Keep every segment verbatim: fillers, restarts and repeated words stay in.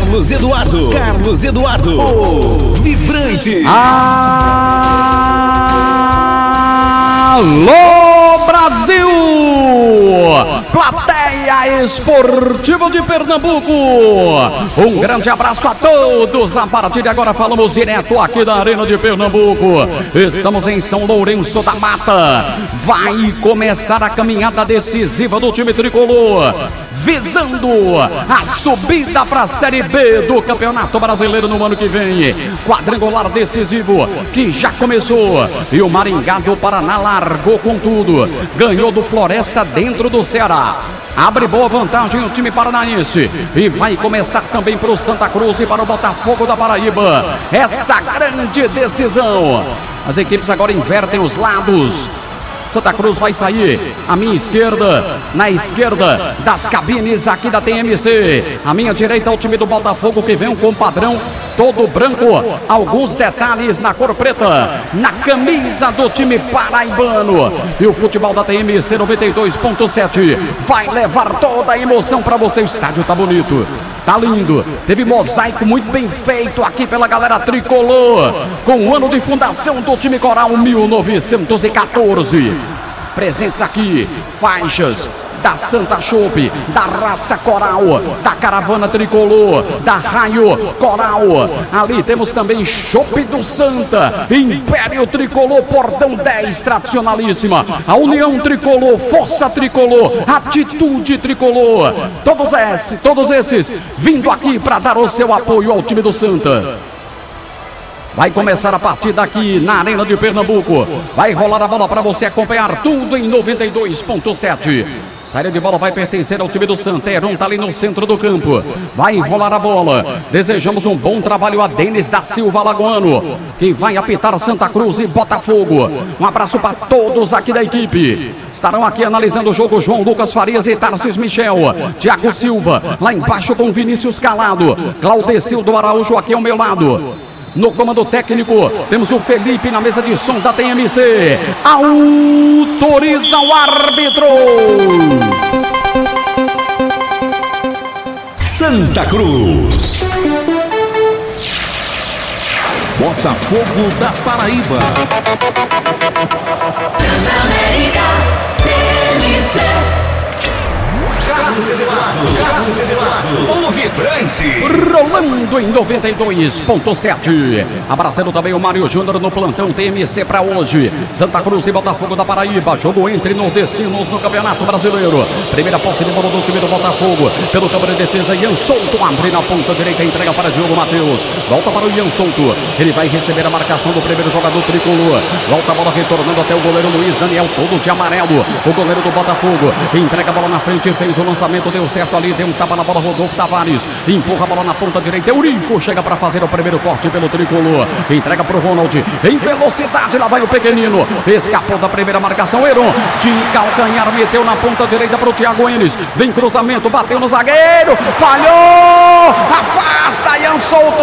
Carlos Eduardo. Carlos Eduardo. O Vibrante. Alô, Brasil! Plateia Esportiva de Pernambuco. Um grande abraço a todos. A partir de agora falamos direto aqui da Arena de Pernambuco. Estamos em São Lourenço da Mata. Vai começar a caminhada decisiva do time tricolor, visando a subida para a Série B do Campeonato Brasileiro no ano que vem. Quadrangular decisivo que já começou. E o Maringá do Paraná largou com tudo. Ganhou do Floresta dentro do Ceará. Abre boa vantagem o time paranaense. E vai começar também para o Santa Cruz e para o Botafogo da Paraíba essa grande decisão. As equipes agora invertem os lados. Santa Cruz vai sair à minha esquerda, na esquerda das cabines aqui da T M C. À minha direita o time do Botafogo, que vem com padrão todo branco, alguns detalhes na cor preta, na camisa do time paraibano. E o futebol da T M C noventa e dois ponto sete vai levar toda a emoção para você. O estádio tá bonito, tá lindo. Teve mosaico muito bem feito aqui pela galera tricolor, com o ano de fundação do time coral mil novecentos e quatorze. Presentes aqui, faixas da Santa Chopp, da Raça Coral, da Caravana Tricolor, da Raio Coral. Ali temos também Chopp do Santa, Império Tricolor, Portão dez, tradicionalíssima, a União Tricolor, Força Tricolor, Atitude Tricolor. Todos esses, todos esses vindo aqui para dar o seu apoio ao time do Santa. Vai começar a partida aqui na Arena de Pernambuco. Vai rolar a bola para você acompanhar tudo em noventa e dois ponto sete. Saída de bola vai pertencer ao time do Santa. Heron tá ali no centro do campo. Vai rolar a bola. Desejamos um bom trabalho a Denis da Silva Lagoano, que vai apitar Santa Cruz e Botafogo. Um abraço para todos aqui da equipe. Estarão aqui analisando o jogo João Lucas Farias e Tarcis Michel. Thiago Silva lá embaixo com Vinícius Calado. Claudecildo Araújo aqui ao meu lado. No comando técnico, temos o Felipe na mesa de som da T M C. Autoriza o árbitro. Santa Cruz. Botafogo da Paraíba. Transamérica, T M C. Carlos Eduardo, Carlos Eduardo, o Vibrante. Rolando em noventa e dois ponto sete. Abraçando também o Mário Júnior no plantão T M C para hoje. Santa Cruz e Botafogo da Paraíba. Jogo entre nordestinos no Campeonato Brasileiro. Primeira posse de bola do time do Botafogo. Pelo campo de defesa, Ian Souto abre na ponta direita, entrega para Diogo Matheus. Volta para o Ian Souto. Ele vai receber a marcação do primeiro jogador tricolor. Volta a bola retornando até o goleiro Luiz Daniel, todo de amarelo. O goleiro do Botafogo entrega a bola na frente, fez o lançamento, deu certo ali, deu um tapa na bola, Rodolfo Tavares empurra a bola na ponta direita, Eurico chega para fazer o primeiro corte pelo tricolor, entrega para o Ronald, em velocidade, lá vai o pequenino, escapou da primeira marcação, Heron, de calcanhar, meteu na ponta direita para o Thiago Enes, vem cruzamento, bateu no zagueiro, falhou, afasta Ian Souto,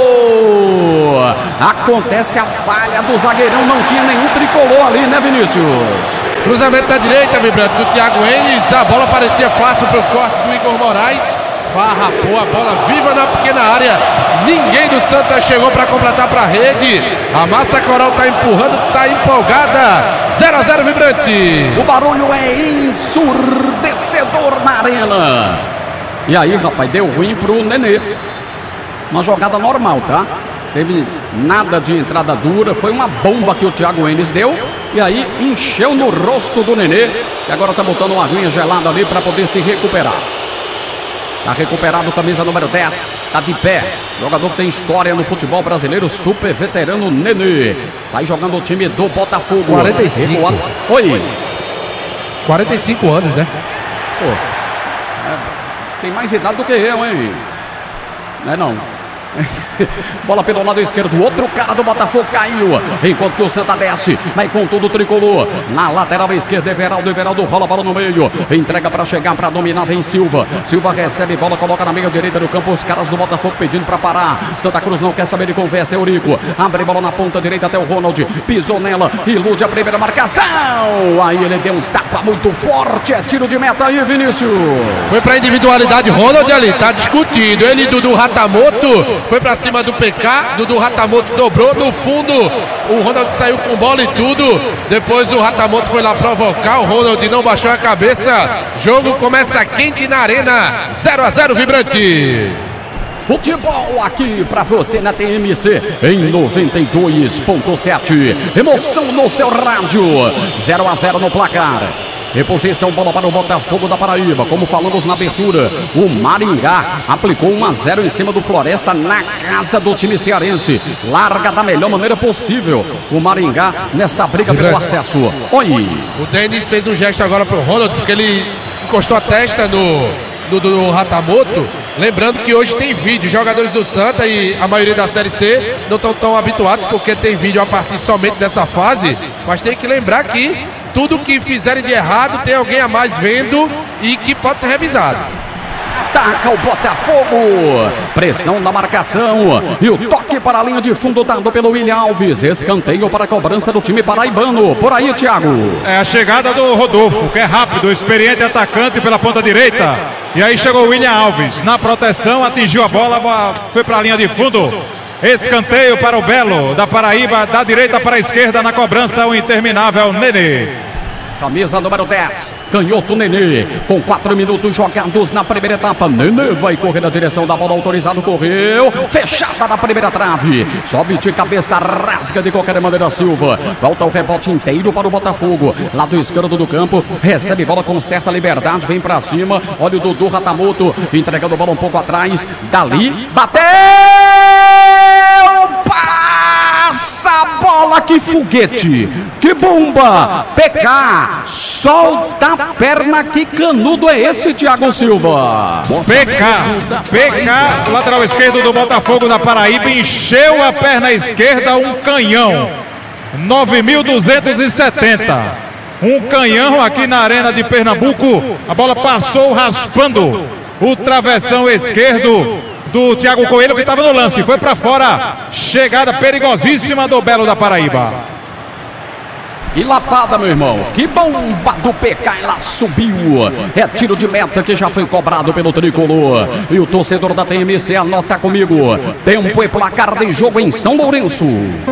acontece a falha do zagueirão, não tinha nenhum tricolor ali, né, Vinícius? Cruzamento da direita, vibrante, do Thiago Enes. A bola parecia fácil para o corte do Igor Moraes. Farrapou a bola viva na pequena área. Ninguém do Santa chegou para completar para a rede. A massa coral está empurrando, está empolgada. zero a zero, vibrante. O barulho é ensurdecedor na arena. E aí, rapaz, deu ruim pro Nenê. Uma jogada normal, tá? Teve nada de entrada dura, foi uma bomba que o Thiago Enes deu. E aí encheu no rosto do Nenê. E agora tá botando uma aguinha gelada ali para poder se recuperar. Tá recuperado, camisa número dez, tá de pé. Jogador que tem história no futebol brasileiro, super veterano Nenê. Sai jogando o time do Botafogo. quarenta e cinco. Recuado. Oi. quarenta e cinco anos, né? Pô, é, tem mais idade do que eu, hein? Não é não. Bola pelo lado esquerdo, outro cara do Botafogo caiu, enquanto que o Santa desce, vai com tudo o tricolor, na lateral esquerda, Everaldo, Everaldo rola a bola no meio, entrega para chegar, para dominar, vem Silva, Silva recebe bola, coloca na meia direita do campo, os caras do Botafogo pedindo para parar, Santa Cruz não quer saber de conversa, é Eurico, abre bola na ponta direita até o Ronald, pisou nela, ilude a primeira marcação, aí ele deu um tapa muito forte, é tiro de meta aí, Vinícius. Foi para individualidade, Ronald ali, tá discutido, ele do Dudu Ratamoto, foi pra cima do P K, Dudu Ratamoto dobrou, no fundo o Ronald saiu com bola e tudo, depois o Ratamoto foi lá provocar, o Ronald não baixou a cabeça, jogo começa quente na arena, zero a zero Vibrante. Futebol aqui pra você na T M C em noventa e dois ponto sete, emoção no seu rádio, zero a zero no placar. Reposição, bola para o Botafogo da Paraíba. Como falamos na abertura, o Maringá aplicou um a zero em cima do Floresta na casa do time cearense. Larga da melhor maneira possível o Maringá nessa briga pelo acesso. Oi. O Denis fez um gesto agora pro Ronald, porque ele encostou a testa no, no, do Ratamoto. Lembrando que hoje tem vídeo. Jogadores do Santa e a maioria da Série C não estão tão habituados, porque tem vídeo a partir somente dessa fase. Mas tem que lembrar que tudo que fizerem de errado tem alguém a mais vendo e que pode ser revisado. Ataca o Botafogo, pressão na marcação e o toque para a linha de fundo dado pelo William Alves, escanteio para a cobrança do time paraibano. Por aí, Thiago. É a chegada do Rodolfo, que é rápido, experiente atacante pela ponta direita, e aí chegou o William Alves na proteção, atingiu a bola, foi para a linha de fundo. Escanteio para o Belo da Paraíba, da direita para a esquerda na cobrança, o interminável Nenê. Camisa número dez, canhoto Nenê, com quatro minutos jogados na primeira etapa. Nenê vai correr na direção da bola, autorizado, correu, fechada na primeira trave, sobe de cabeça, rasga de qualquer maneira Silva, volta o rebote inteiro para o Botafogo, lado esquerdo do campo, recebe bola com certa liberdade, vem pra cima, olha o Dudu Ratamoto, entregando a bola um pouco atrás, dali, bateu! Passa a bola, que foguete, que bomba, P K, solta a perna, que canudo é esse, Thiago Silva? P K, P K, lateral esquerdo do Botafogo da Paraíba, encheu a perna esquerda, um canhão, nove mil duzentos e setenta, um canhão aqui na arena de Pernambuco, a bola passou raspando o travessão esquerdo do Thiago Coelho, que estava no lance, foi para fora, chegada perigosíssima do Belo da Paraíba. E lapada, meu irmão, que bomba do P K, ela subiu, é tiro de meta que já foi cobrado pelo tricolor, e o torcedor da T M C anota comigo, tempo e placar de jogo em São Lourenço.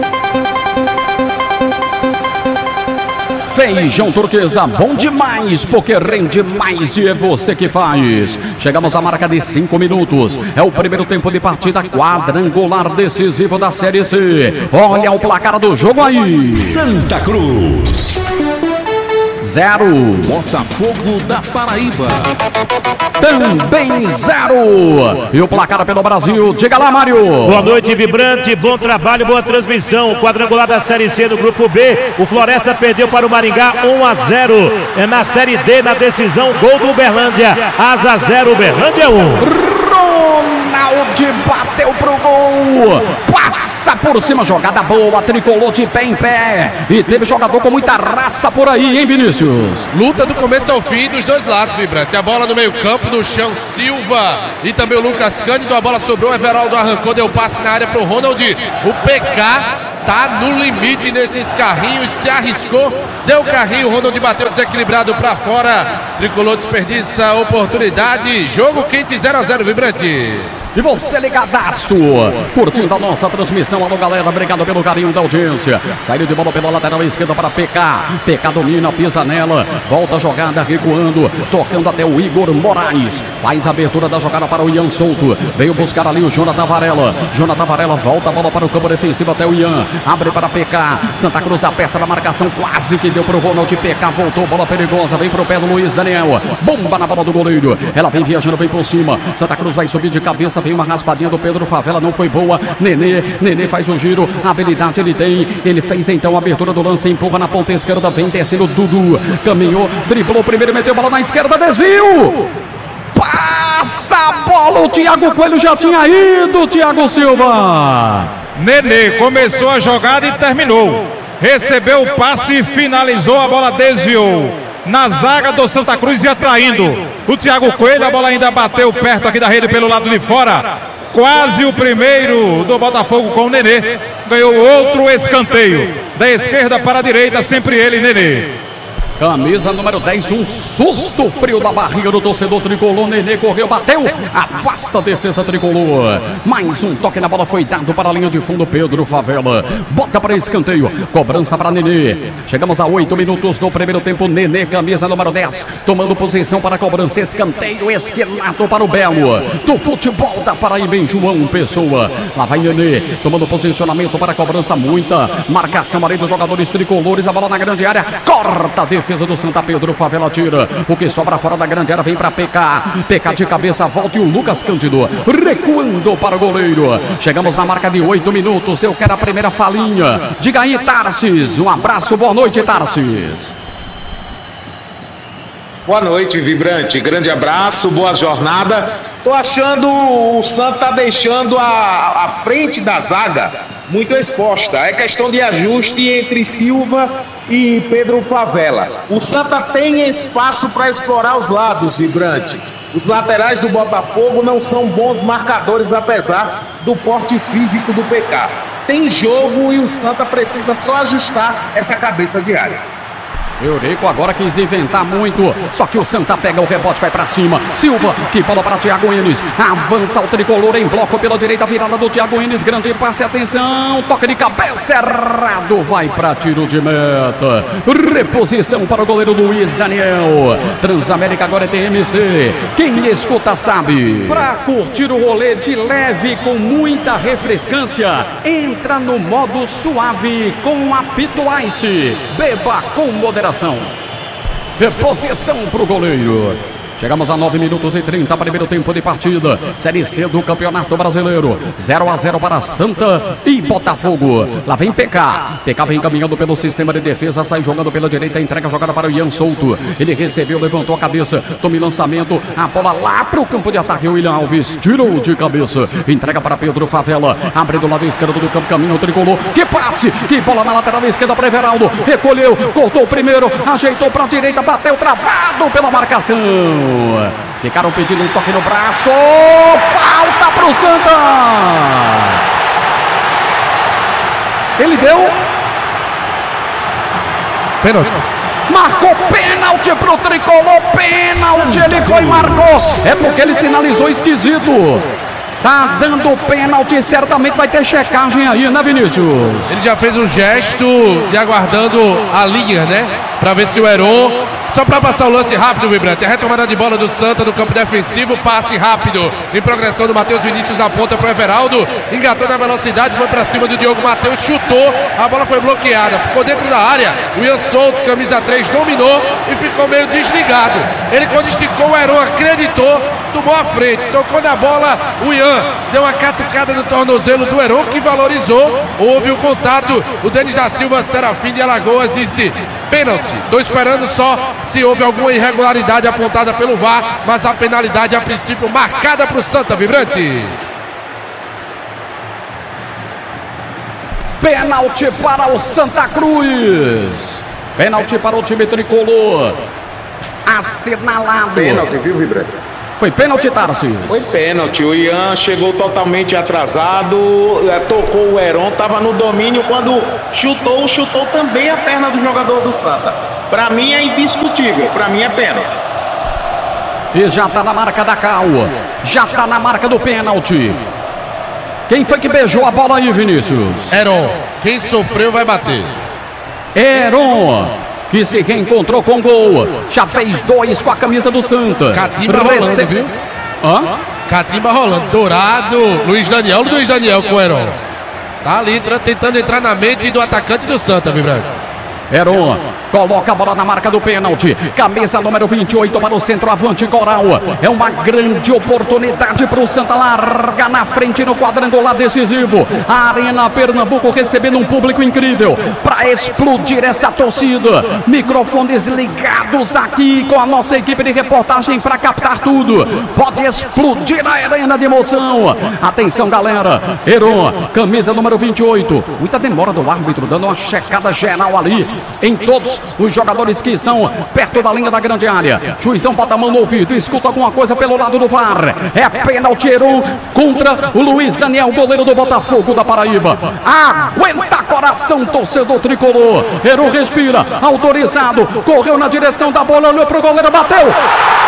Feijão turquesa, bom demais, porque rende mais e é você que faz. Chegamos à marca de cinco minutos. É o primeiro tempo de partida quadrangular decisivo da Série C. Olha o placar do jogo aí. Santa Cruz zero. Botafogo da Paraíba também zero. E o placar pelo Brasil, diga lá, Mário. Boa noite, Vibrante, bom trabalho, boa transmissão. Quadrangular da Série C do Grupo B, o Floresta perdeu para o Maringá um a zero. É na Série D, na decisão, gol do Uberlândia. Asa zero, Uberlândia um. Ronald bateu pro gol, passa por cima, jogada boa, tricolor de pé em pé, e teve jogador com muita raça por aí, hein, Vinícius? Luta do começo ao fim dos dois lados, Vibrante. A bola no meio campo, no chão, Silva e também o Lucas Cândido, a bola sobrou, Everaldo arrancou, deu passe na área pro Ronald, o P K tá no limite nesses carrinhos, se arriscou, deu carrinho, o Ronald bateu desequilibrado pra fora, tricolor desperdiça a oportunidade, jogo quente zero a zero, Vibrante. E você ligadaço, curtindo a nossa transmissão. Alô, galera, obrigado pelo carinho da audiência. Saída de bola pela lateral esquerda para P K. P K domina, pisa nela, volta a jogada, recuando, tocando até o Igor Moraes. Faz a abertura da jogada para o Ian Souto. Veio buscar ali o Jonathan Varela. Jonathan Varela volta a bola para o campo defensivo até o Ian. Abre para P K. Santa Cruz aperta na marcação, quase que deu para o Ronald. P K voltou, bola perigosa, vem para o pé do Luiz Daniel. Bomba na bola do goleiro. Ela vem viajando, vem por cima. Santa Cruz vai subir de cabeça. Vem uma raspadinha do Pedro Favela, não foi boa. Nenê, Nenê faz o giro, habilidade ele tem. Ele fez então a abertura do lance, empurra na ponta esquerda, vem descendo Dudu. Caminhou, driblou primeiro, meteu bola na esquerda, desvio. Pá! passa a bola, o Thiago Coelho já tinha ido, Thiago Silva. Nenê começou a jogada e terminou. Recebeu o passe e finalizou, a bola desviou na zaga do Santa Cruz e atraindo o Thiago Coelho. A bola ainda bateu perto aqui da rede pelo lado de fora. Quase o primeiro do Botafogo com o Nenê. Ganhou outro escanteio. Da esquerda para a direita, sempre ele, Nenê. Camisa número dez, um susto frio da barriga do torcedor tricolor. Nenê correu, bateu, afasta a defesa tricolor. Mais um toque na bola foi dado para a linha de fundo. Pedro Favela bota para escanteio, cobrança para Nenê. Chegamos a oito minutos do primeiro tempo. Nenê, camisa número dez, tomando posição para a cobrança. Escanteio esquinado para o Belo do futebol da Paraíba, em João Pessoa. Lá vai Nenê, tomando posicionamento para a cobrança. Muita marcação ali dos jogadores tricolores. A bola na grande área, corta a defesa do Santa. Pedro Favela tira, o que sobra fora da grande área vem para P K. P K de cabeça, volta e o Lucas Cândido recuando para o goleiro. Chegamos na marca de oito minutos. Eu quero a primeira falinha. Diga aí, Tarsis. Um abraço, boa noite, Tarsis. Boa noite, Vibrante. Grande abraço, boa jornada. Tô achando o Santa deixando a, a frente da zaga muito exposta. É questão de ajuste entre Silva e Pedro Favela. O Santa tem espaço para explorar os lados, Vibrante. Os laterais do Botafogo não são bons marcadores, apesar do porte físico do P K. Tem jogo e o Santa precisa só ajustar essa cabeça de área. Eurico agora quis inventar muito, só que o Santa pega o rebote, vai pra cima. Silva, que bola para Thiago Enes. Avança o tricolor em bloco pela direita, virada do Thiago Enes. Grande passe, atenção, toque de cabeça errado, vai para tiro de meta. Reposição para o goleiro Luiz Daniel. Transamérica agora é T M C. Quem escuta sabe. Pra curtir o rolê de leve com muita refrescância, entra no modo suave com apito Ice. Beba com moderação. Reposição para o goleiro. Chegamos a nove minutos e trinta, primeiro tempo de partida. Série C do Campeonato Brasileiro. zero a zero para Santa e Botafogo. Lá vem P K. P K vem caminhando pelo sistema de defesa, sai jogando pela direita, entrega a jogada para o Ian Souto. Ele recebeu, levantou a cabeça, toma lançamento, a bola lá para o campo de ataque. O William Alves tirou de cabeça, entrega para Pedro Favela, abre do lado esquerdo do campo, caminho tricolor. Que passe, que bola na lateral esquerda para Everaldo. Recolheu, cortou o primeiro, ajeitou para a direita, bateu travado pela marcação. Ficaram pedindo um toque no braço. Falta para o Santa. Ele deu pênalti. Marcou pênalti pro tricolor. Pênalti, ele foi e marcou. É porque ele sinalizou esquisito. Tá dando pênalti, certamente vai ter checagem aí, né, Vinícius? Ele já fez um gesto de aguardando a linha, né? Pra ver se o Heron... Só para passar o lance rápido, Vibrante. A retomada de bola do Santa no campo defensivo. Passe rápido em progressão do Matheus Vinícius na ponta para o Everaldo. Engatou na velocidade, foi para cima do Diogo Matheus. Chutou, a bola foi bloqueada. Ficou dentro da área. O Ian Souto, camisa três, dominou e ficou meio desligado. Ele, quando esticou, o Heron acreditou, tomou a frente. Então, quando a bola, o Ian deu uma catucada no tornozelo do Heron, que valorizou. Houve o contato. O Denis da Silva Serafim de Alagoas disse... pênalti. Estou esperando só se houve alguma irregularidade apontada pelo V A R, mas a penalidade a princípio marcada para o Santa, Vibrante. Pênalti para o Santa Cruz. Pênalti para o time tricolor. Assinalado. Pênalti, viu, Vibrante? Foi pênalti, Tarsis? Foi pênalti. O Ian chegou totalmente atrasado, tocou o Heron, estava no domínio quando chutou, chutou também a perna do jogador do Santa. Para mim é indiscutível, para mim é pênalti. E já está na marca da Cal, já está na marca do pênalti. Quem foi que beijou a bola aí, Vinícius? Heron. Quem sofreu vai bater. Heron, que se reencontrou com gol, já fez dois com a camisa do Santa. Catimba rolando, viu? Hã? Catimba rolando, Dourado, Luiz Daniel, Luiz Daniel com o Heron. Tá ali tentando entrar na mente do atacante do Santa, Vibrante. Heron coloca a bola na marca do pênalti. Camisa número vinte e oito para o centroavante Coral. É uma grande oportunidade para o Santa, larga na frente no quadrangular decisivo. A Arena Pernambuco recebendo um público incrível para explodir essa torcida. Microfones ligados aqui com a nossa equipe de reportagem para captar tudo. Pode explodir a arena de emoção. Atenção, galera. Heron, camisa número vinte e oito. Muita demora do árbitro, dando uma checada geral ali em todos os jogadores que estão perto da linha da grande área. Juizão bota a mão no ouvido, escuta alguma coisa pelo lado do V A R. É pênalti Heron contra o Luiz Daniel, goleiro do Botafogo da Paraíba. Aguenta coração, torcedor tricolor. Heron respira, autorizado, correu na direção da bola, olhou pro goleiro, bateu.